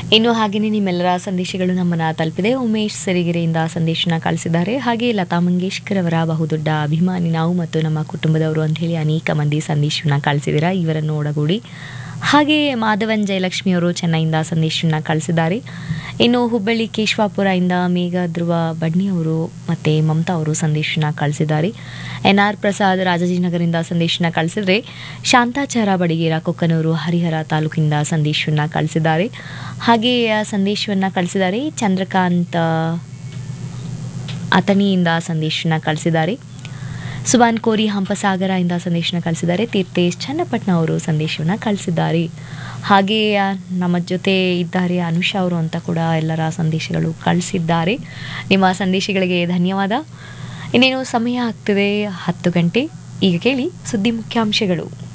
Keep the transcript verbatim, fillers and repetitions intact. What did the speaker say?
ಇನ್ನು ಹಾಗೆಯೇ ನಿಮ್ಮೆಲ್ಲರ ಸಂದೇಶಗಳು ನಮ್ಮನ್ನು ತಲುಪಿದೆ. ಉಮೇಶ್ ಸಿರಿಗೆರೆಯಿಂದ ಸಂದೇಶನ ಕಳಿಸಿದ್ದಾರೆ. ಹಾಗೆ ಲತಾ ಮಂಗೇಶ್ಕರ್ ಅವರ ಬಹುದೊಡ್ಡ ಅಭಿಮಾನಿ ನಾವು ಮತ್ತು ನಮ್ಮ ಕುಟುಂಬದವರು ಅಂತ ಹೇಳಿ ಅನೇಕ ಮಂದಿ ಸಂದೇಶವನ್ನು ಕಳಿಸಿದ್ದೀರಾ, ಇವರನ್ನು ಒಳಗೂಡಿ. ಹಾಗೆ ಮಾಧವನ್ ಜಯಲಕ್ಷ್ಮಿ ಅವರು ಚೆನ್ನೈಯಿಂದ ಸಂದೇಶವನ್ನು ಕಳಿಸಿದ್ದಾರೆ. ಇನ್ನು ಹುಬ್ಬಳ್ಳಿ ಕೇಶವಾಪುರದಿಂದ ಮೇಘ ಧ್ರುವ ಬಡ್ನಿ ಅವರು ಮತ್ತು ಮಮತಾ ಅವರು ಸಂದೇಶನ ಕಳಿಸಿದ್ದಾರೆ. ಎನ್ ಆರ್ ಪ್ರಸಾದ್ ರಾಜಾಜಿನಗರದಿಂದ ಸಂದೇಶನ ಕಳಿಸಿದರೆ, ಶಾಂತಾಚಾರ ಬಡಿಗೇರ ಕೊಕ್ಕನೂರು ಹರಿಹರ ತಾಲೂಕಿನಿಂದ ಸಂದೇಶವನ್ನು ಕಳಿಸಿದ್ದಾರೆ. ಹಾಗೆ ಸಂದೇಶವನ್ನು ಕಳಿಸಿದ್ದಾರೆ ಚಂದ್ರಕಾಂತ್ ಅಥಣಿಯಿಂದ ಸಂದೇಶನ ಕಳಿಸಿದ್ದಾರೆ. ಸುಬಾನ್ ಕೋರಿ ಹಂಪಸಾಗರ ಇಂದ ಸಂದೇಶನ ಕಳಿಸಿದ್ದಾರೆ. ತೀರ್ಥೇಶ್ ಚನ್ನಪಟ್ಟಣ ಅವರು ಸಂದೇಶವನ್ನು ಕಳಿಸಿದ್ದಾರೆ. ಹಾಗೆ ನಮ್ಮ ಜೊತೆ ಇದ್ದಾರೆ ಅನುಷಾ ಅವರು ಅಂತ ಕೂಡ ಎಲ್ಲರ ಸಂದೇಶಗಳು ಕಳಿಸಿದ್ದಾರೆ. ನಿಮ್ಮ ಸಂದೇಶಗಳಿಗೆ ಧನ್ಯವಾದ. ಇನ್ನೇನು ಸಮಯ ಆಗ್ತಿದೆ ಹತ್ತು ಗಂಟೆ. ಈಗ ಕೇಳಿ ಸುದ್ದಿ ಮುಖ್ಯಾಂಶಗಳು.